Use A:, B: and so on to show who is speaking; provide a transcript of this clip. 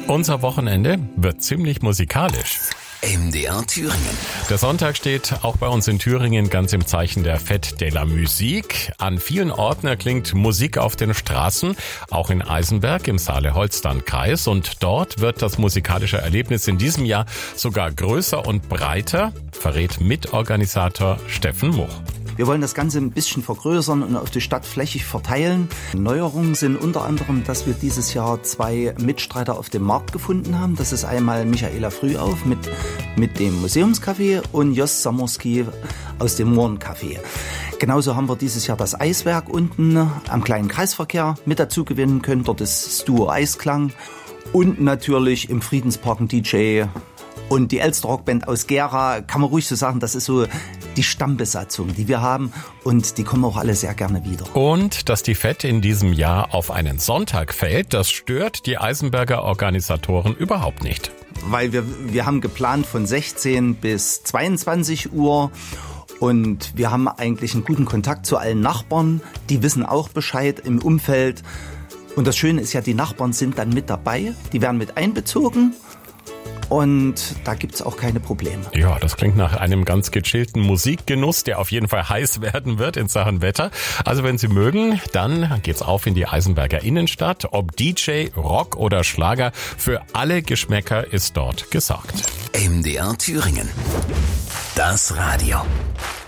A: Unser Wochenende wird ziemlich musikalisch.
B: MDR Thüringen.
A: Der Sonntag steht auch bei uns in Thüringen ganz im Zeichen der Fête de la Musique. An vielen Orten erklingt Musik auf den Straßen, auch in Eisenberg im Saale-Holstein-Kreis. Und dort wird das musikalische Erlebnis in diesem Jahr sogar größer und breiter, verrät Mitorganisator Steffen Much.
C: Wir wollen das Ganze ein bisschen vergrößern und auf die Stadt flächig verteilen. Neuerungen sind unter anderem, dass wir dieses Jahr 2 Mitstreiter auf dem Markt gefunden haben. Das ist einmal Michaela Frühauf mit dem Museumscafé und Jos Samorski aus dem Mohrencafé. Genauso haben wir dieses Jahr das Eiswerk unten am kleinen Kreisverkehr mit dazu gewinnen können. Dort ist das Duo Eisklang und natürlich im Friedenspark ein DJ. Und die Elster Rockband aus Gera, kann man ruhig so sagen, das ist so die Stammbesatzung, die wir haben. Und die kommen auch alle sehr gerne wieder.
A: Und dass die Fête in diesem Jahr auf einen Sonntag fällt, das stört die Eisenberger Organisatoren überhaupt nicht.
C: Weil wir haben geplant von 16 bis 22 Uhr. Und wir haben eigentlich einen guten Kontakt zu allen Nachbarn. Die wissen auch Bescheid im Umfeld. Und das Schöne ist ja, die Nachbarn sind dann mit dabei. Die werden mit einbezogen. Und da gibt's auch keine Probleme.
A: Ja, das klingt nach einem ganz gechillten Musikgenuss, der auf jeden Fall heiß werden wird in Sachen Wetter. Also wenn Sie mögen, dann geht's auf in die Eisenberger Innenstadt. Ob DJ, Rock oder Schlager, für alle Geschmäcker ist dort gesorgt.
B: MDR Thüringen. Das Radio.